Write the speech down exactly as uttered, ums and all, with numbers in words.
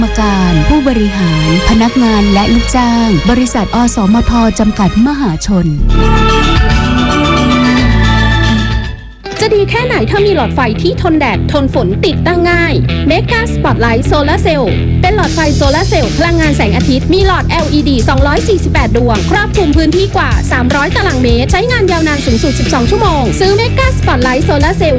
กรรมการผู้บริหารพนักงานและลูกจ้างบริษัทอสมทจำกัดมหาชนจะดีแค่ไหนถ้ามีหลอดไฟที่ทนแดดทนฝนติดตั้งง่าย Mega Spotlight Solar Cell เป็นหลอดไฟโซลาร์เซลล์พลังงานแสงอาทิตย์มีหลอด แอล อี ดี สองร้อยสี่สิบแปด ดวงครอบคลุมพื้นที่กว่าสามร้อยตารางเมตรใช้งานยาวนานสูงสุดสิบสองชั่วโมงซื้อ Mega Spotlight Solar Cell